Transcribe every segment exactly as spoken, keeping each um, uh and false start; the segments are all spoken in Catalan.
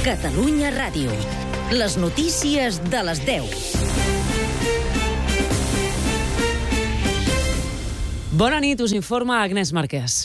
Catalunya Ràdio. Les notícies de les deu. Bona nit, us informa Agnès Marquès.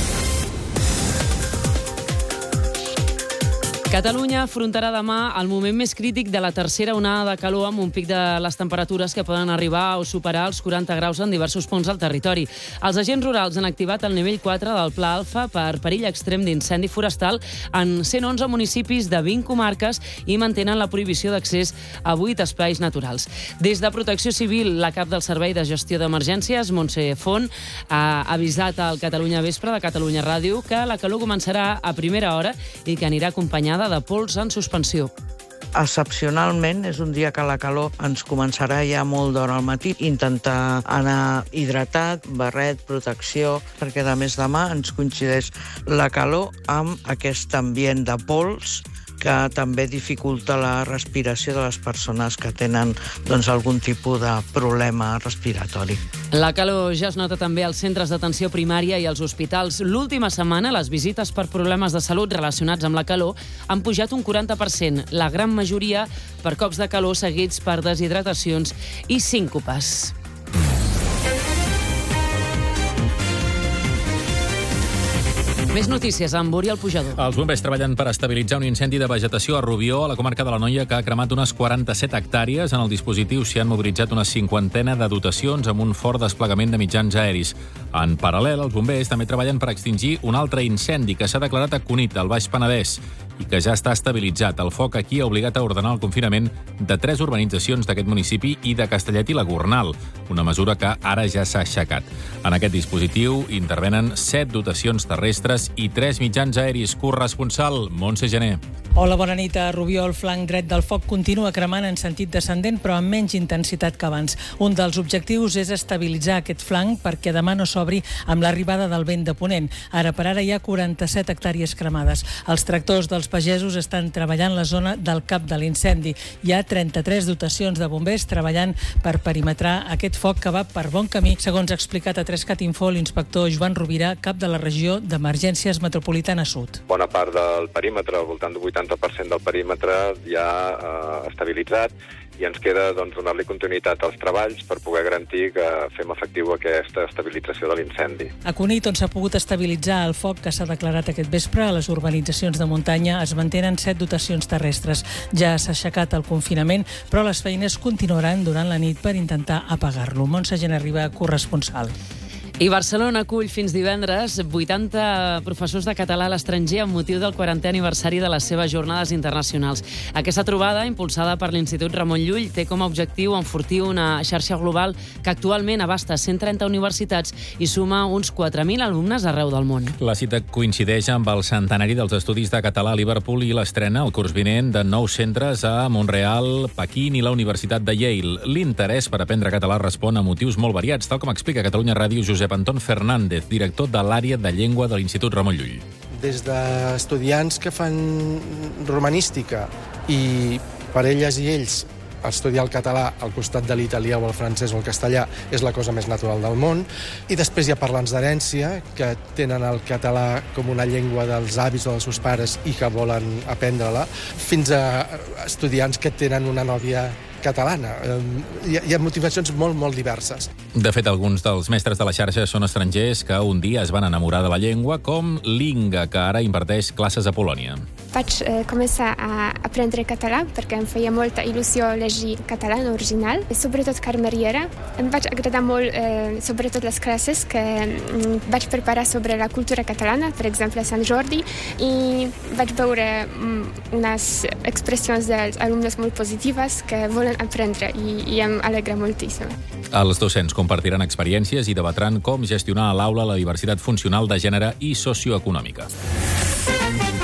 Catalunya afrontarà demà el moment més crític de la tercera onada de calor amb un pic de les temperatures que poden arribar o superar els quaranta graus en diversos punts del territori. Els agents rurals han activat el nivell quatre del Pla Alfa per perill extrem d'incendi forestal en cent onze municipis de vint comarques i mantenen la prohibició d'accés a vuit espais naturals. Des de Protecció Civil, la cap del Servei de Gestió d'Emergències, Montse Font, ha avisat al Catalunya Vespre de Catalunya Ràdio que la calor començarà a primera hora i que anirà acompanyada de pols en suspensió. Excepcionalment, és un dia que la calor ens començarà ja molt d'hora al matí. Intentar anar hidratat, barret, protecció, perquè de més demà ens coincideix la calor amb aquest ambient de pols que també dificulta la respiració de les persones que tenen doncs, algun tipus de problema respiratori. La calor ja es nota també als centres d'atenció primària i als hospitals. L'última setmana, les visites per problemes de salut relacionats amb la calor han pujat un quaranta per cent, la gran majoria per cops de calor seguits per deshidratacions i síncopes. Més notícies amb Oriol Pujador. Els bombers treballen per estabilitzar un incendi de vegetació a Rubió, a la comarca de l'Anoia, que ha cremat unes quaranta-set hectàrees. En el dispositiu s'hi han mobilitzat una cinquantena de dotacions amb un fort desplegament de mitjans aeris. En paral·lel, els bombers també treballen per extingir un altre incendi que s'ha declarat a Cunit, al Baix Penedès, i que ja està estabilitzat. El foc aquí ha obligat a ordenar el confinament de tres urbanitzacions d'aquest municipi i de Castellet i la Gornal, una mesura que ara ja s'ha aixecat. En aquest dispositiu intervenen set dotacions terrestres i tres mitjans aeris. Corresponsal, Montse Gené. Hola, bona nit. A Rubió, el flanc dret del foc continua cremant en sentit descendent, però amb menys intensitat que abans. Un dels objectius és estabilitzar aquest flanc perquè demà no s'obri amb l'arribada del vent de ponent. Ara per ara hi ha quaranta-set hectàrees cremades. Els tractors dels pagesos estan treballant la zona del cap de l'incendi. Hi ha trenta-tres dotacions de bombers treballant per perimetrar aquest foc que va per bon camí, segons ha explicat a Trescat Info l'inspector Joan Rovira, cap de la regió d'Emergències Metropolitana Sud. Bona part del perímetre, al voltant del vuitanta per cent del perímetre, ja eh, estabilitzat, i ens queda doncs, donar-li continuïtat als treballs per poder garantir que fem efectiu aquesta estabilització de l'incendi. A Cunit, on s'ha pogut estabilitzar el foc que s'ha declarat aquest vespre, a les urbanitzacions de muntanya es mantenen set dotacions terrestres. Ja s'ha aixecat el confinament, però les feines continuaran durant la nit per intentar apagar-lo. Montse Gené Riba, corresponsal. I Barcelona acull fins divendres vuitanta professors de català a l'estranger amb motiu del quarantè aniversari de les seves jornades internacionals. Aquesta trobada, impulsada per l'Institut Ramon Llull, té com a objectiu enfortir una xarxa global que actualment abasta cent trenta universitats i suma uns quatre mil alumnes arreu del món. La cita coincideix amb el centenari dels estudis de català a Liverpool i l'estrena el curs vinent de nous centres a Montreal, Pequín i la Universitat de Yale. L'interès per aprendre català respon a motius molt variats, tal com explica a Catalunya Ràdio Josep Anton Fernández, director de l'àrea de llengua de l'Institut Ramon Llull. Des d'estudiants que fan romanística i per elles i ells estudiar el català al costat de l'italià o el francès o el castellà és la cosa més natural del món. I després hi ha parlants d'herència que tenen el català com una llengua dels avis o dels seus pares i que volen aprendre-la, fins a estudiants que tenen una nòvia catalana. Hi ha, hi ha motivacions molt, molt diverses. De fet, alguns dels mestres de la xarxa són estrangers que un dia es van enamorar de la llengua, com l'Inga, que ara imparteix classes a Polònia. Vaig eh, començar a aprendre català perquè em feia molta il·lusió llegir català en original, sobretot Carme Riera. Em vaig agradar molt, eh, sobretot les classes que mm, vaig preparar sobre la cultura catalana, per exemple a Sant Jordi, i vaig veure mm, unes expressions dels alumnes molt positives que volen aprendre i, i em alegra moltíssim. Els docents compartiran experiències i debatran com gestionar a l'aula la diversitat funcional de gènere i socioeconòmica.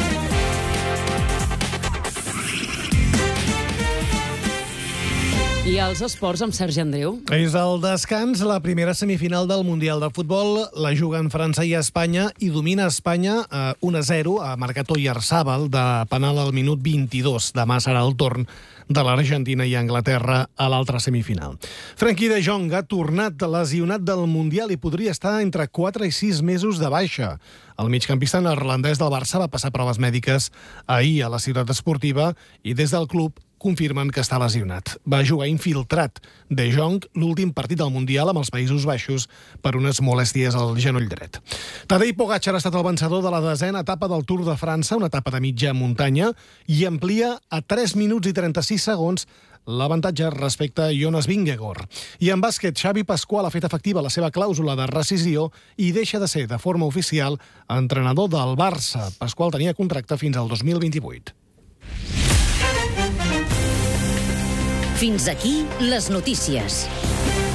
I I els esports amb Sergi Andreu. És el descans, la primera semifinal del Mundial de Futbol. La juguen França i Espanya i domina Espanya eh, un a zero. Ha marcat Oyarzábal de penal al minut vint-i-dos. Demà serà el torn de l'Argentina i Anglaterra a l'altra semifinal. Frenkie de Jong ha tornat lesionat del Mundial i podria estar entre quatre i sis mesos de baixa. El migcampista neerlandès del Barça va passar proves mèdiques ahir a la ciutat esportiva i des del club confirmen que està lesionat. Va jugar infiltrat de Jong l'últim partit del Mundial amb els Països Baixos per unes molèsties al genoll dret. Tadej Pogačar ha estat el vencedor de la desena etapa del Tour de França, una etapa de mitja muntanya, i amplia a tres minuts i trenta-sis segons l'avantatge respecte a Jonas Vingegaard. I en bàsquet, Xavi Pascual ha fet efectiva la seva clàusula de rescisió i deixa de ser, de forma oficial, entrenador del Barça. Pascual tenia contracte fins al dos mil vint-i-vuit. Fins aquí les notícies.